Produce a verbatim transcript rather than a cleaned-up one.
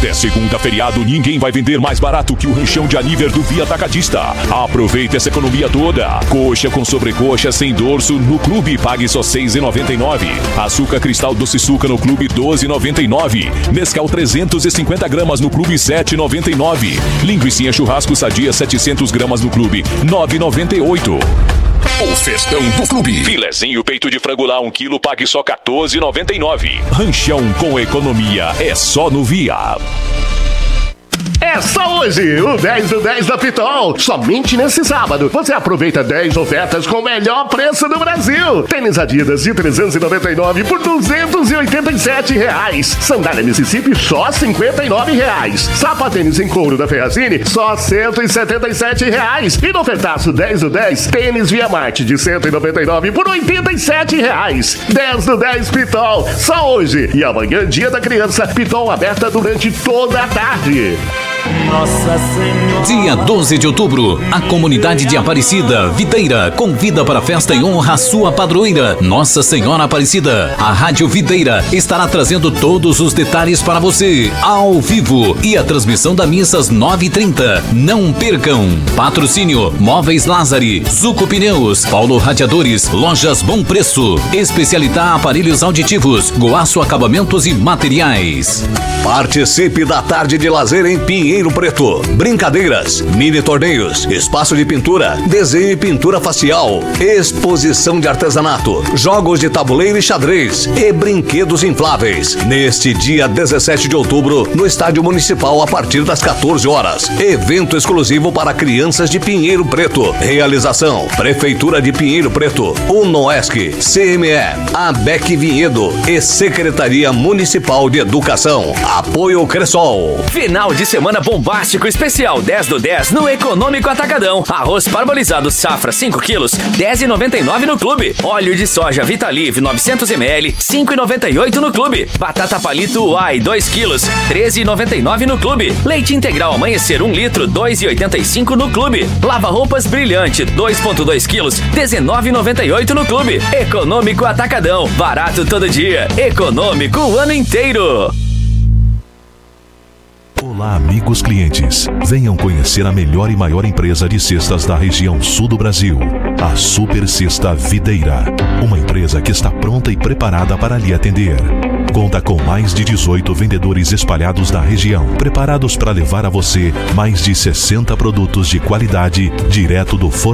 Até segunda, feriado, ninguém vai vender mais barato que o ranchão de Aniver do Via Atacadista. Aproveita essa economia toda. Coxa com sobrecoxa sem dorso no clube, pague só seis reais e noventa e nove centavos. Açúcar cristal doce suca no clube, doze reais e noventa e nove centavos. Nescau trezentos e cinquenta gramas no clube, sete reais e noventa e nove centavos. Linguicinha churrasco sadia setecentas gramas no clube, nove reais e noventa e oito centavos. O festão do clube. Filezinho peito de frango lá, um quilo, pague só quatorze reais e noventa e nove centavos. Ranchão com economia é só no Via. É só hoje, o dez do dez da Pitol. Somente nesse sábado, você aproveita dez ofertas com o melhor preço do Brasil. Tênis Adidas de trezentos e noventa e nove por duzentos e oitenta e sete reais. Sandália Mississippi só cinquenta e nove reais. Sapatênis em couro da Ferrazini só cento e setenta e sete reais. E no ofertaço dez do dez, tênis Via Marte de cento e noventa e nove por oitenta e sete reais. dez do dez Pitol, só hoje. E amanhã, dia da criança, Pitol aberta durante toda a tarde. Nossa Senhora. Dia doze de outubro, a comunidade de Aparecida, Videira, convida para a festa em honra à sua padroeira, Nossa Senhora Aparecida. A Rádio Videira estará trazendo todos os detalhes para você, ao vivo, e a transmissão da missa às nove e trinta. Não percam! Patrocínio: Móveis Lázari, Zuco Pneus, Paulo Radiadores, Lojas Bom Preço, Especialitá Aparelhos Auditivos, Goaço Acabamentos e Materiais. Participe da tarde de lazer em Pinheiro Preto. Brincadeiras, mini torneios, espaço de pintura, desenho e pintura facial, exposição de artesanato, jogos de tabuleiro e xadrez e brinquedos infláveis. Neste dia dezessete de outubro, no Estádio Municipal, a partir das quatorze horas. Evento exclusivo para crianças de Pinheiro Preto. Realização: Prefeitura de Pinheiro Preto, UNOESC, C M E, ABEC Vinhedo e Secretaria Municipal de Educação. Apoio Cressol. Final de semana bombástico especial dez do dez no Econômico Atacadão. Arroz parbolizado Safra cinco quilos, dez reais e noventa e nove centavos no clube. Óleo de soja Vitalive novecentos mililitros, cinco reais e noventa e oito centavos no clube. Batata palito Uai dois quilos, treze reais e noventa e nove centavos no clube. Leite integral Amanhecer um litro, dois reais e oitenta e cinco centavos no clube. Lava roupas Brilhante dois vírgula dois quilos, dezenove reais e noventa e oito centavos no clube. Econômico Atacadão, barato todo dia, econômico o ano inteiro. Olá, amigos clientes. Venham conhecer a melhor e maior empresa de cestas da região sul do Brasil, a Super Cesta Videira. Uma empresa que está pronta e preparada para lhe atender. Conta com mais de dezoito vendedores espalhados na região, preparados para levar a você mais de sessenta produtos de qualidade direto do fornecedor.